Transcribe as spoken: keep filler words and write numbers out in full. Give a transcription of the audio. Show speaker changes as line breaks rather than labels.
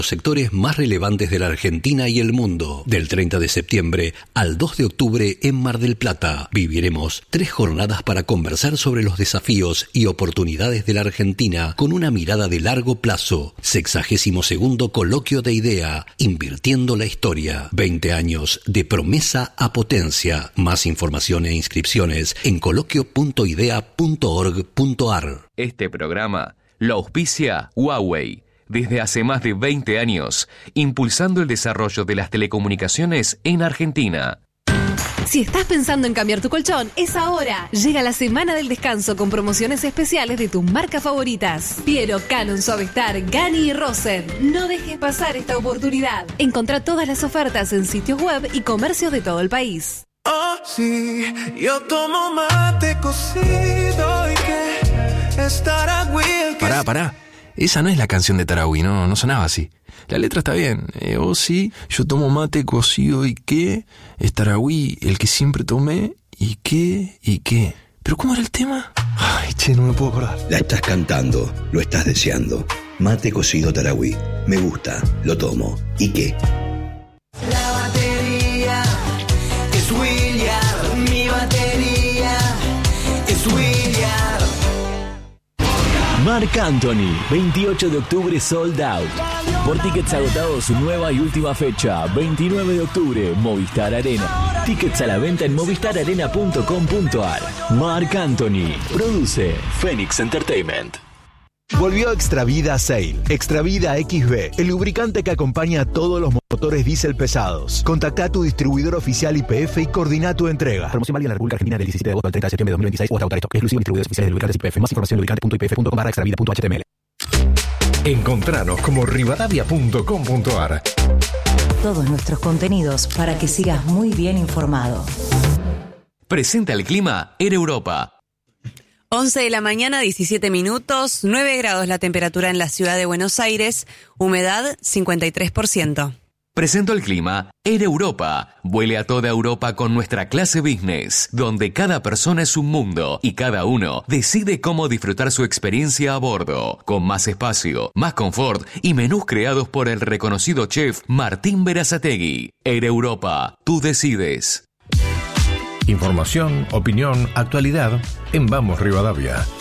Los sectores más relevantes de la Argentina y el mundo. Del treinta de septiembre al dos de octubre en Mar del Plata viviremos tres jornadas para conversar sobre los desafíos y oportunidades de la Argentina con una mirada de largo plazo. Sexagésimo segundo Coloquio de Idea, Invirtiendo la Historia. veinte años de promesa a potencia. Más información e inscripciones en coloquio punto idea punto org punto ar.
Este programa lo auspicia Huawei. Desde hace más de veinte años, impulsando el desarrollo de las telecomunicaciones en Argentina.
Si estás pensando en cambiar tu colchón, es ahora. Llega la semana del descanso con promociones especiales de tus marcas favoritas. Piero, Canon, Suavestar, Gani y Rosen. No dejes pasar esta oportunidad. Encontrá todas las ofertas en sitios web y comercios de todo el país.
Oh, sí, yo tomo mate cocido y que estará Will.
Pará, pará. Esa no es la canción de Tarahui, no, no sonaba así. La letra está bien. Eh, oh sí, yo tomo mate cocido y qué, es Tarahui, el que siempre tomé, y qué, y qué. ¿Pero cómo era el tema? Ay, che, no me puedo acordar.
La estás cantando, lo estás deseando. Mate cocido Tarahui. Me gusta, lo tomo. ¿Y qué?
La batería es William, mi batería es William.
Marc Anthony, veintiocho de octubre sold out. Por tickets agotados, su nueva y última fecha, veintinueve de octubre, Movistar Arena. Tickets a la venta en movistar arena punto com punto ar. Marc Anthony, produce Phoenix Entertainment.
Volvió Extravida Sail. Extravida X B, el lubricante que acompaña a todos los motores diésel pesados. Contacta a tu distribuidor oficial Y P F y coordina tu entrega. Promoción válida en la República Argentina del diecisiete de agosto al treinta de septiembre de dos mil veintiséis o hasta agotar stock. Exclusivo en distribuidores oficiales de lubricantes Y P F. Más información en lubricante punto i p f punto com barra extravida punto h t m l.
Encontranos como rivadavia punto com punto ar.
Todos nuestros contenidos para que sigas muy bien informado.
Presenta el clima en Europa.
once de la mañana, diecisiete minutos, nueve grados la temperatura en la ciudad de Buenos Aires, humedad cincuenta y tres por ciento.
Presento el clima en Europa. Vuele a toda Europa con nuestra clase business, donde cada persona es un mundo y cada uno decide cómo disfrutar su experiencia a bordo, con más espacio, más confort y menús creados por el reconocido chef Martín Berazategui. Air Europa, tú decides.
Información, opinión, actualidad en Vamos Rivadavia.